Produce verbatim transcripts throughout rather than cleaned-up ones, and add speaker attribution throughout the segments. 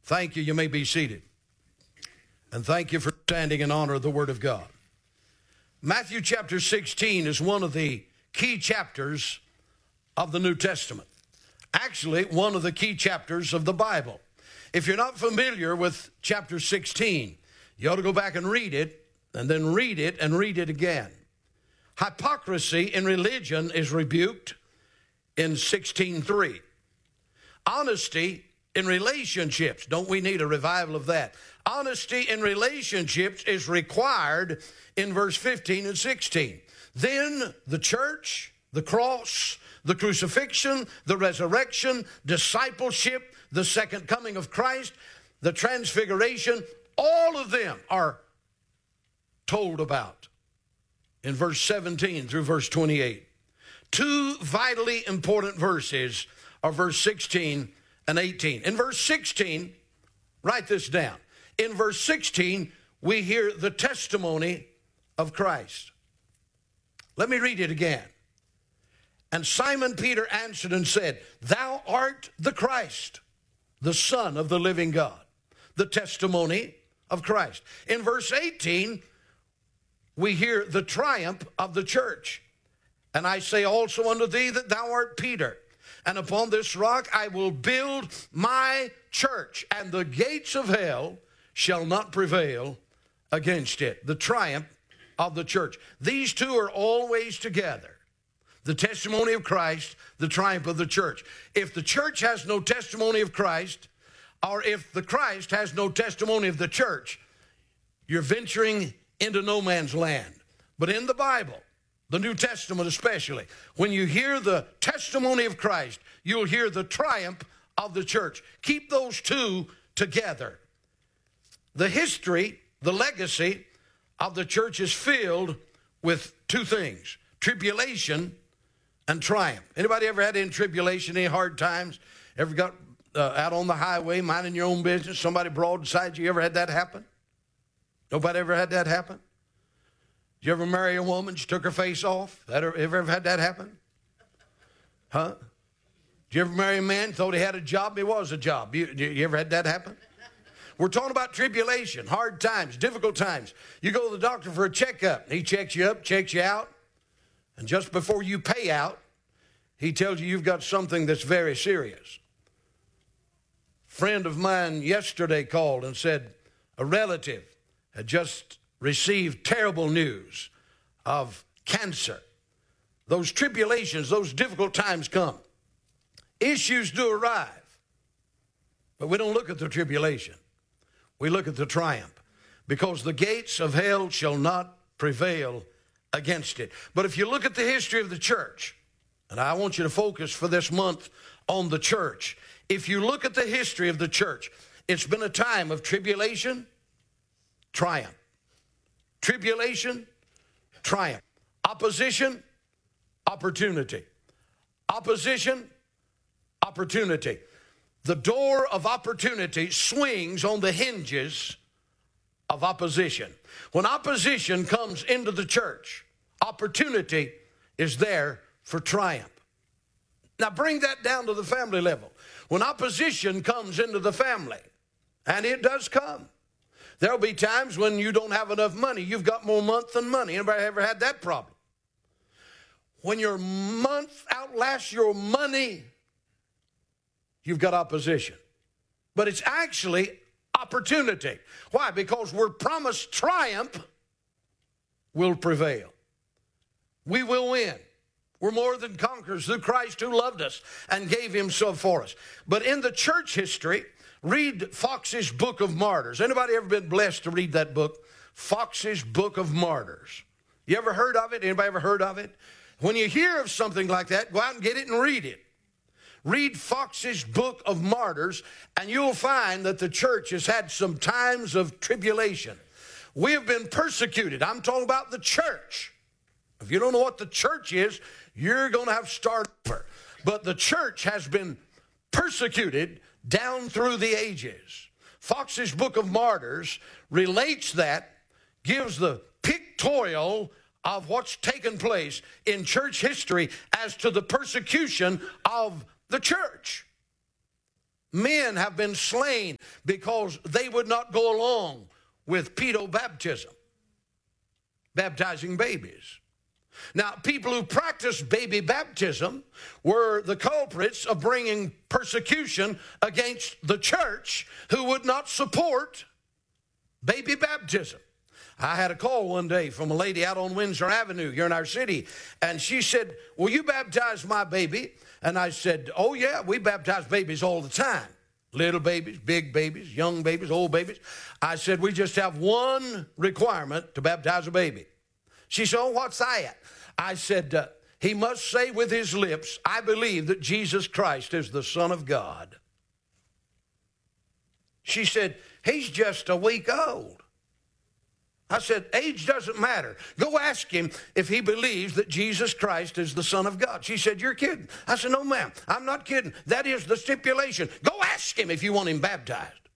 Speaker 1: Thank you. You may be seated. And thank you for standing in honor of the Word of God. Matthew chapter sixteen is one of the key chapters of the New Testament. Actually, one of the key chapters of the Bible. If you're not familiar with chapter sixteen, you ought to go back and read it, and then read it and read it again. Hypocrisy in religion is rebuked in sixteen three. Honesty in relationships, don't we need a revival of that? Honesty in relationships is required in verse fifteen and sixteen. Then the church, the cross, the crucifixion, the resurrection, discipleship, the second coming of Christ, the transfiguration, all of them are told about in verse seventeen through verse twenty-eight. Two vitally important verses are verse sixteen and eighteen. In verse sixteen, write this down. In verse sixteen, we hear the testimony of Christ. Let me read it again. And Simon Peter answered and said, Thou art the Christ, the Son of the living God. The testimony of Christ. In verse eighteen, we hear the triumph of the church. And I say also unto thee that thou art Peter, and upon this rock I will build my church, and the gates of hell shall not prevail against it. The triumph of the church. These two are always together. The testimony of Christ, the triumph of the church. If the church has no testimony of Christ, or if the Christ has no testimony of the church, you're venturing into no man's land. But in the Bible, the New Testament especially, when you hear the testimony of Christ, you'll hear the triumph of the church. Keep those two together. The history, the legacy of the church is filled with two things: tribulation and triumph. Anybody ever had any tribulation, any hard times? Ever got uh, out on the highway, minding your own business, somebody broadside you? You ever had that happen? Nobody ever had that happen? Did you ever marry a woman, she took her face off? That ever, ever had that happen? Huh? Did you ever marry a man, thought he had a job, it was a job? You, you ever had that happen? We're talking about tribulation, hard times, difficult times. You go to the doctor for a checkup. He checks you up, checks you out. And just before you pay out, he tells you you've got something that's very serious. A friend of mine yesterday called and said a relative had just received terrible news of cancer. Those tribulations, those difficult times come. Issues do arrive. But we don't look at the tribulation. We look at the triumph. Because the gates of hell shall not prevail against it. But if you look at the history of the church, and I want you to focus for this month on the church. If you look at the history of the church, it's been a time of tribulation, triumph. Tribulation, triumph. Opposition, opportunity. Opposition, opportunity. The door of opportunity swings on the hinges of opposition. When opposition comes into the church, opportunity is there for triumph. Now bring that down to the family level. When opposition comes into the family, and it does come, there'll be times when you don't have enough money. You've got more month than money. Anybody ever had that problem? When your month outlasts your money, you've got opposition. But it's actually opportunity. Why? Because we're promised triumph will prevail. We will win. We're more than conquerors through Christ who loved us and gave himself for us. But in the church history, read Fox's Book of Martyrs. Anybody ever been blessed to read that book? Fox's Book of Martyrs. You ever heard of it? Anybody ever heard of it? When you hear of something like that, go out and get it and read it. Read Fox's Book of Martyrs, and you'll find that the church has had some times of tribulation. We have been persecuted. I'm talking about the church. If you don't know what the church is, you're going to have to start over. But the church has been persecuted down through the ages. Fox's Book of Martyrs relates that, gives the pictorial of what's taken place in church history as to the persecution of the church. Men have been slain because they would not go along with pedobaptism, baptizing babies. Now, people who practiced baby baptism were the culprits of bringing persecution against the church who would not support baby baptism. I had a call one day from a lady out on Windsor Avenue here in our city, and she said, "Will you baptize my baby?" And I said, "Oh, yeah, we baptize babies all the time. Little babies, big babies, young babies, old babies." I said, "We just have one requirement to baptize a baby." She said, "Oh, what's that?" I said, uh, "He must say with his lips, 'I believe that Jesus Christ is the Son of God.'" She said, "He's just a week old." I said, "Age doesn't matter. Go ask him if he believes that Jesus Christ is the Son of God." She said, "You're kidding." I said, "No, ma'am, I'm not kidding. That is the stipulation. Go ask him if you want him baptized."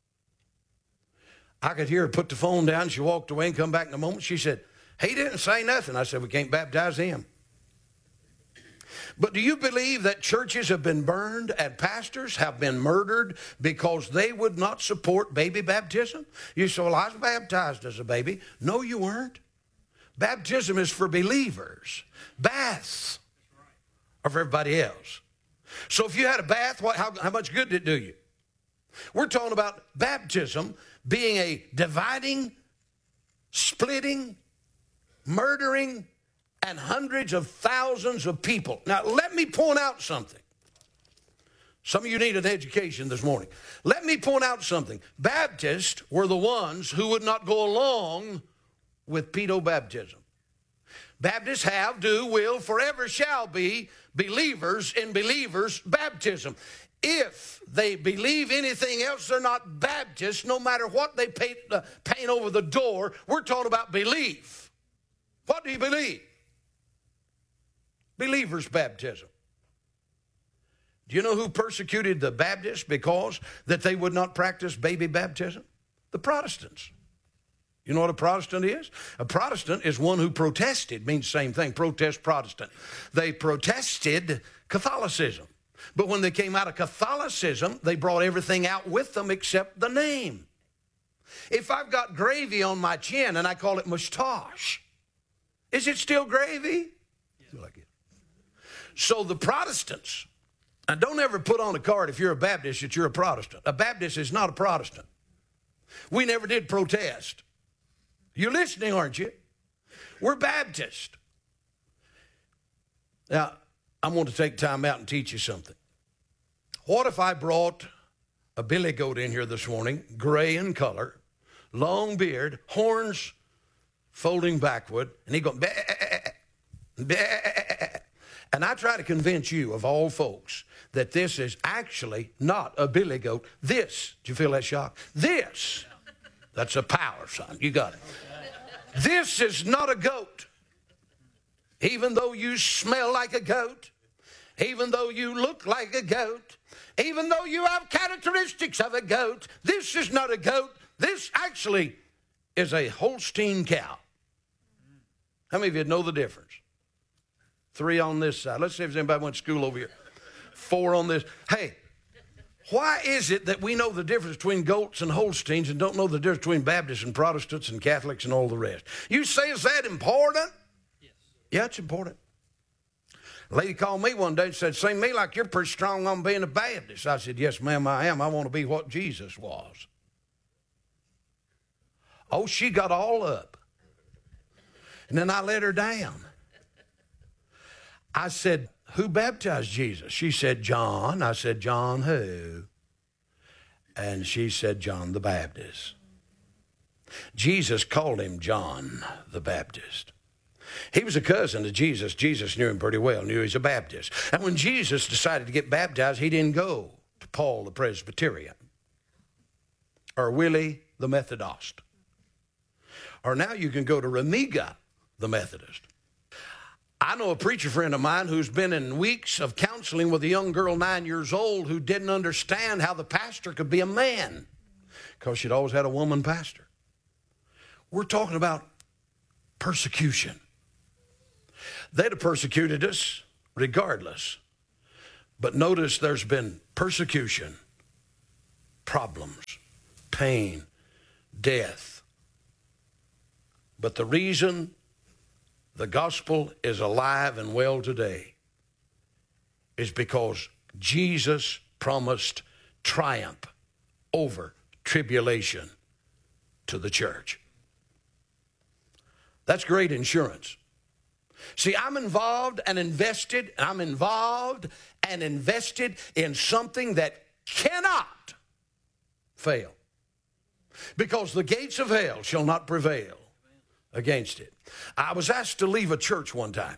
Speaker 1: I could hear her put the phone down. She walked away and come back in a moment. She said, "He didn't say nothing." I said, "We can't baptize him." But do you believe that churches have been burned and pastors have been murdered because they would not support baby baptism? You say, "Well, I was baptized as a baby." No, you weren't. Baptism is for believers. Baths are for everybody else. So if you had a bath, what, how, how much good did it do you? We're talking about baptism being a dividing, splitting, murdering, and hundreds of thousands of people. Now, let me point out something. Some of you need an education this morning. Let me point out something. Baptists were the ones who would not go along with pedobaptism. Baptists have, do, will, forever shall be believers in believers' baptism. If they believe anything else, they're not Baptists, no matter what they paint, uh, paint over the door. We're talking about belief. What do you believe? Believers' baptism. Do you know who persecuted the Baptists because that they would not practice baby baptism? The Protestants. You know what a Protestant is? A Protestant is one who protested, means the same thing, protest Protestant. They protested Catholicism. But when they came out of Catholicism, they brought everything out with them except the name. If I've got gravy on my chin and I call it mustache, is it still gravy? Yeah. Like it. So the Protestants, and don't ever put on a card if you're a Baptist that you're a Protestant. A Baptist is not a Protestant. We never did protest. You're listening, aren't you? We're Baptist. Now, I'm going to take time out and teach you something. What if I brought a billy goat in here this morning, gray in color, long beard, horns folding backward, and he going, bah, bah, and I try to convince you, of all folks, that this is actually not a billy goat. This, did you feel that shock? This, that's a power, son. You got it. This is not a goat. Even though you smell like a goat, even though you look like a goat, even though you have characteristics of a goat, this is not a goat. This actually is a Holstein cow. How many of you know the difference? Three on this side. Let's see if anybody went to school over here. Four on this. Hey, why is it that we know the difference between goats and Holsteins and don't know the difference between Baptists and Protestants and Catholics and all the rest? You say, is that important? Yes. Yeah, it's important. A lady called me one day and said, "Seem to me like you're pretty strong on being a Baptist." I said, "Yes, ma'am, I am. I want to be what Jesus was." Oh, she got all up. And then I let her down. I said, "Who baptized Jesus?" She said, "John." I said, "John who?" And she said, "John the Baptist." Jesus called him John the Baptist. He was a cousin of Jesus. Jesus knew him pretty well, knew he was a Baptist. And when Jesus decided to get baptized, he didn't go to Paul the Presbyterian or Willie the Methodist. Or now you can go to Remiga the Methodist. I know a preacher friend of mine who's been in weeks of counseling with a young girl nine years old who didn't understand how the pastor could be a man because she'd always had a woman pastor. We're talking about persecution. They'd have persecuted us regardless. But notice there's been persecution problems, pain, death. But the reason the gospel is alive and well today is because Jesus promised triumph over tribulation to the church. That's great insurance. See, I'm involved and invested, I'm involved and invested in something that cannot fail, because the gates of hell shall not prevail against it. I was asked to leave a church one time.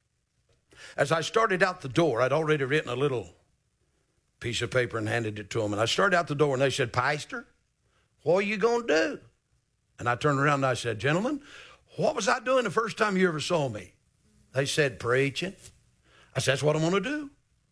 Speaker 1: As I started out the door, I'd already written a little piece of paper and handed it to them. And I started out the door and they said, "Pastor, what are you going to do?" And I turned around and I said, "Gentlemen, what was I doing the first time you ever saw me?" They said, "Preaching." I said, "That's what I'm going to do."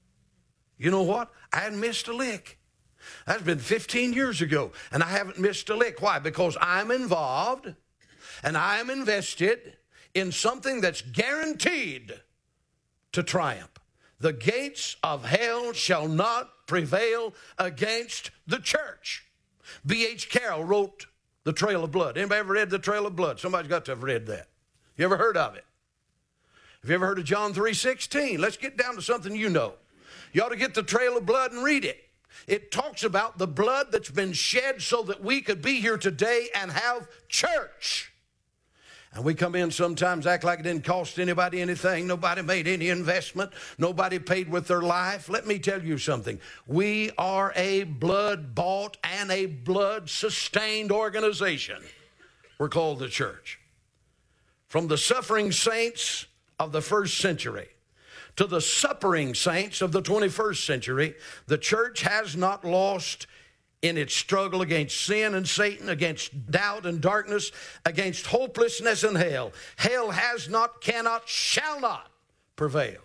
Speaker 1: You know what? I hadn't missed a lick. That's been fifteen years ago, and I haven't missed a lick. Why? Because I'm involved and I'm invested in something that's guaranteed to triumph. The gates of hell shall not prevail against the church. B H Carroll wrote The Trail of Blood. Anybody ever read The Trail of Blood? Somebody's got to have read that. You ever heard of it? Have you ever heard of John three sixteen? Let's get down to something you know. You ought to get The Trail of Blood and read it. It talks about the blood that's been shed so that we could be here today and have church. And we come in sometimes, act like it didn't cost anybody anything. Nobody made any investment. Nobody paid with their life. Let me tell you something. We are a blood-bought and a blood-sustained organization. We're called the church. From the suffering saints of the first century to the suppering saints of the twenty-first century, the church has not lost in its struggle against sin and Satan, against doubt and darkness, against hopelessness and hell. Hell has not, cannot, shall not prevail.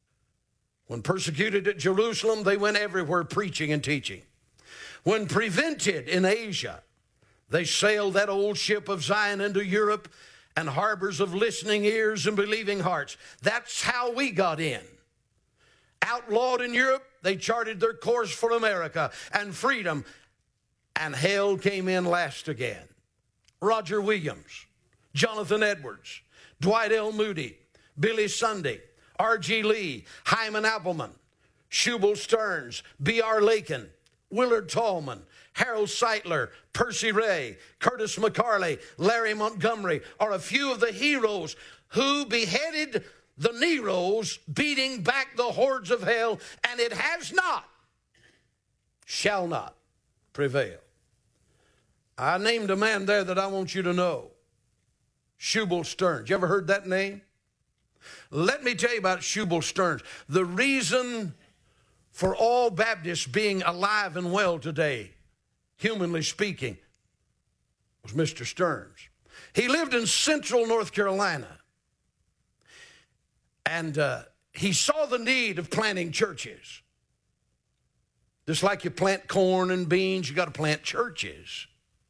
Speaker 1: When persecuted at Jerusalem, they went everywhere preaching and teaching. When prevented in Asia, they sailed that old ship of Zion into Europe and harbors of listening ears and believing hearts. That's how we got in. Outlawed in Europe, they charted their course for America and freedom, and hell came in last again. Roger Williams, Jonathan Edwards, Dwight L. Moody, Billy Sunday, R G Lee, Hyman Appleman, Shubal Stearns, B R Lakin, Willard Tallman, Harold Seitler, Percy Ray, Curtis McCarley, Larry Montgomery are a few of the heroes who beheaded the Neros, beating back the hordes of hell, and it has not, shall not prevail. I named a man there that I want you to know. Shubal Stearns. You ever heard that name? Let me tell you about Shubal Stearns. The reason for all Baptists being alive and well today, humanly speaking, was Mister Stearns. He lived in central North Carolina. And uh, he saw the need of planting churches. Just like you plant corn and beans, you got to plant churches.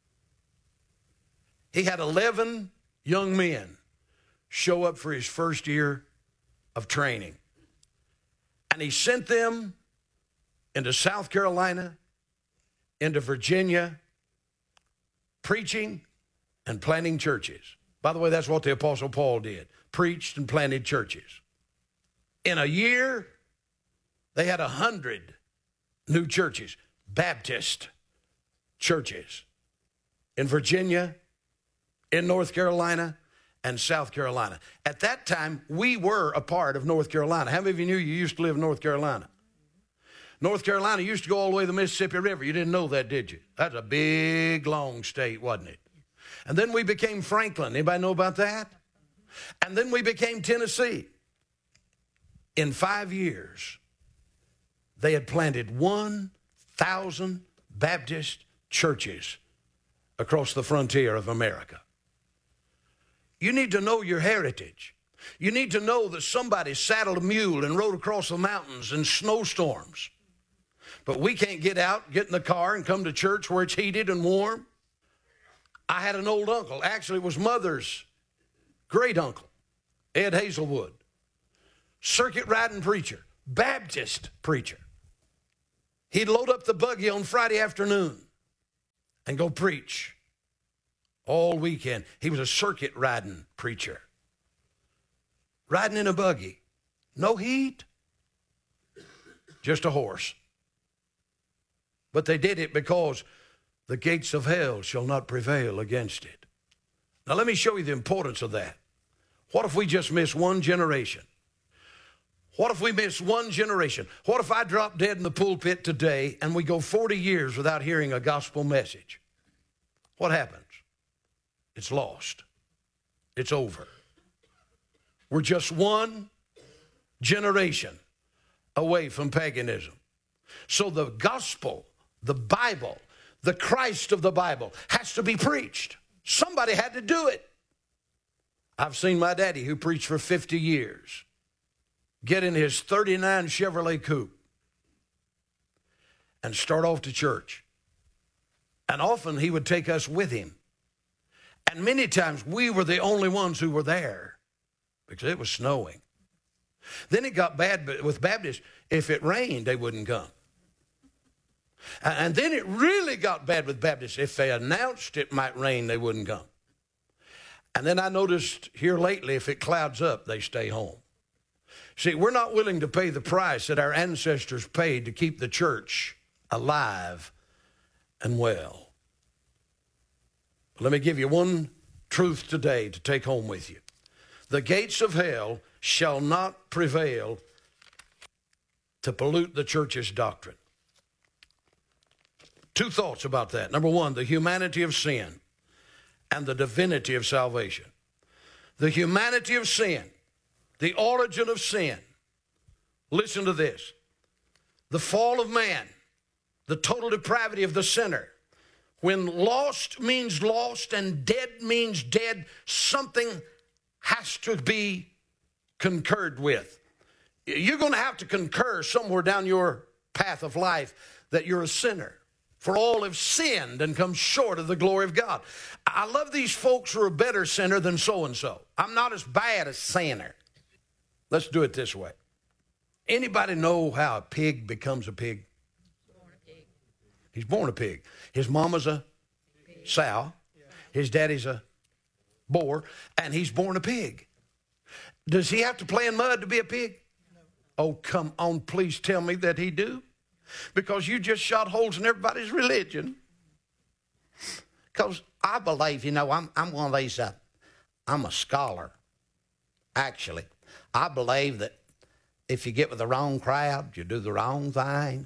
Speaker 1: He had eleven young men show up for his first year of training. And he sent them into South Carolina, into Virginia, preaching and planting churches. By the way, that's what the Apostle Paul did. Preached and planted churches. In a year, they had a hundred new churches, Baptist churches, in Virginia, in North Carolina, and South Carolina. At that time, we were a part of North Carolina. How many of you knew you used to live in North Carolina? North Carolina used to go all the way to the Mississippi River. You didn't know that, did you? That's a big, long state, wasn't it? And then we became Franklin. Anybody know about that? And then we became Tennessee. In five years, they had planted one thousand Baptist churches across the frontier of America. You need to know your heritage. You need to know that somebody saddled a mule and rode across the mountains in snowstorms. But we can't get out, get in the car, and come to church where it's heated and warm. I had an old uncle. Actually, it was Mother's great uncle, Ed Hazelwood. Circuit riding preacher, Baptist preacher. He'd load up the buggy on Friday afternoon and go preach all weekend. He was a circuit riding preacher. Riding in a buggy. No heat. Just a horse. But they did it because the gates of hell shall not prevail against it. Now let me show you the importance of that. What if we just miss one generation? What if we miss one generation? What if I drop dead in the pulpit today and we go forty years without hearing a gospel message? What happens? It's lost. It's over. We're just one generation away from paganism. So the gospel, the Bible, the Christ of the Bible has to be preached. Somebody had to do it. I've seen my daddy, who preached for fifty years, get in his thirty-nine Chevrolet Coupe and start off to church. And often he would take us with him. And many times we were the only ones who were there because it was snowing. Then it got bad with Baptists. If it rained, they wouldn't come. And then it really got bad with Baptists. If they announced it might rain, they wouldn't come. And then I noticed here lately, if it clouds up, they stay home. See, we're not willing to pay the price that our ancestors paid to keep the church alive and well. Let me give you one truth today to take home with you. The gates of hell shall not prevail to pollute the church's doctrine. Two thoughts about that. Number one, the humanity of sin and the divinity of salvation. The humanity of sin, the origin of sin. Listen to this. The fall of man, the total depravity of the sinner. When lost means lost and dead means dead, something has to be concurred with. You're going to have to concur somewhere down your path of life that you're a sinner. For all have sinned and come short of the glory of God. I love these folks who are a better sinner than so-and-so. I'm not as bad as sinner. Let's do it this way. Anybody know how a pig becomes a pig? Born a pig. He's born a pig. His mama's a pig. Sow. His daddy's a boar. And he's born a pig. Does he have to play in mud to be a pig? No. Oh, come on. Please tell me that he do. Because you just shot holes in everybody's religion. Because I believe, you know, I'm, I'm one of these, uh, I'm a scholar, actually. I believe that if you get with the wrong crowd, you do the wrong things.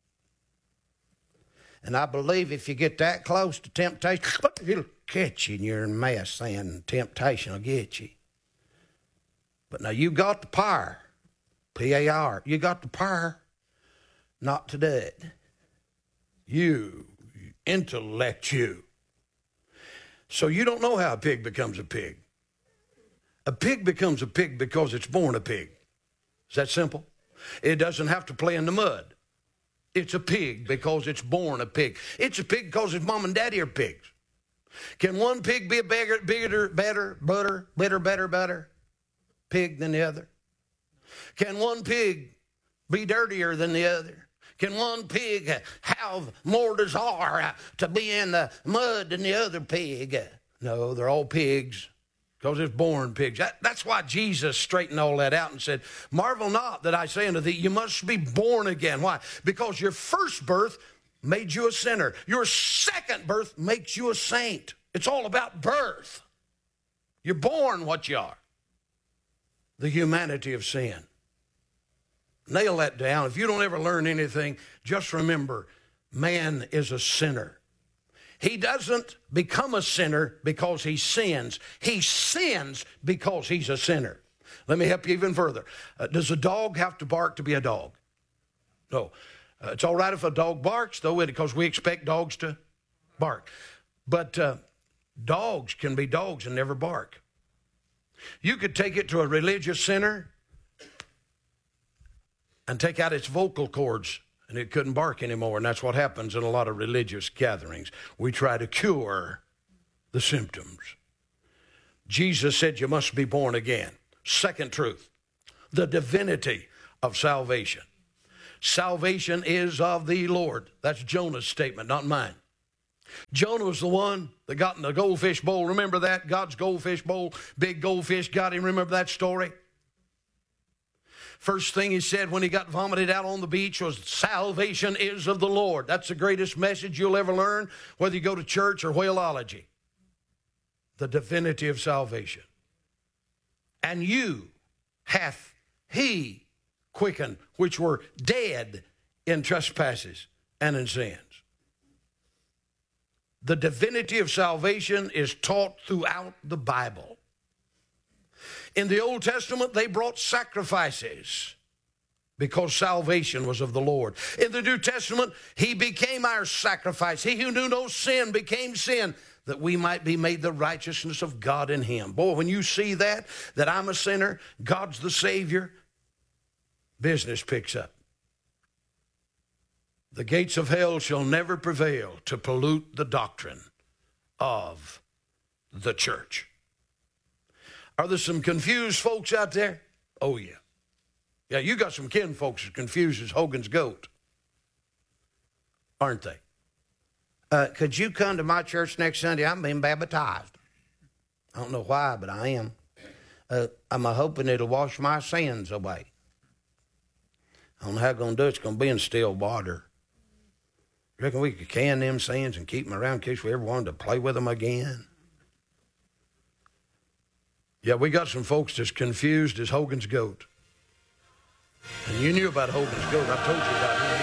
Speaker 1: And I believe if you get that close to temptation, it'll catch you and you're in a mess, and temptation will get you. But now you got the power, P A R, you got the power not to do it. You, you intellect you. So you don't know how a pig becomes a pig. A pig becomes a pig because it's born a pig. Is that simple? It doesn't have to play in the mud. It's a pig because it's born a pig. It's a pig because its mom and daddy are pigs. Can one pig be a bigger, bigger, better, better, better, better, better pig than the other? Can one pig be dirtier than the other? Can one pig have more desire to be in the mud than the other pig? No, they're all pigs because it's born pigs. That, that's why Jesus straightened all that out and said, marvel not that I say unto thee, you must be born again. Why? Because your first birth made you a sinner. Your second birth makes you a saint. It's all about birth. You're born what you are. The humanity of sin. Nail that down. If you don't ever learn anything, just remember, man is a sinner. He doesn't become a sinner because he sins. He sins because he's a sinner. Let me help you even further. Uh, does a dog have to bark to be a dog? No. Uh, it's all right if a dog barks, though, because we expect dogs to bark. But uh, dogs can be dogs and never bark. You could take it to a religious center and take out its vocal cords, and it couldn't bark anymore. And that's what happens in a lot of religious gatherings. We try to cure the symptoms. Jesus said you must be born again. Second truth, the divinity of salvation. salvation is of the Lord. That's Jonah's statement, not mine. Jonah was the one that got in the goldfish bowl. Remember that? God's goldfish bowl. Big goldfish got him. Remember that story? First thing he said when he got vomited out on the beach was, salvation is of the Lord. That's the greatest message you'll ever learn, whether you go to church or whaleology. The divinity of salvation. And you hath he quickened, which were dead in trespasses and in sins. The divinity of salvation is taught throughout the Bible. In the Old Testament, they brought sacrifices because salvation was of the Lord. In the New Testament, he became our sacrifice. He who knew no sin became sin, that we might be made the righteousness of God in him. Boy, when you see that, that I'm a sinner, God's the Savior, business picks up. The gates of hell shall never prevail to pollute the doctrine of the church. Are there some confused folks out there? Oh, yeah. Yeah, you got some kin folks as confused as Hogan's goat, aren't they? Uh, could you come to my church next Sunday? I'm being baptized. I don't know why, but I am. Uh, I'm hoping it'll wash my sins away. I don't know how I'm going to do it. It's going to be in still water. Reckon we could can them sins and keep them around in case we ever wanted to play with them again? Yeah, we got some folks as confused as Hogan's goat. And you knew about Hogan's goat. I told you about him.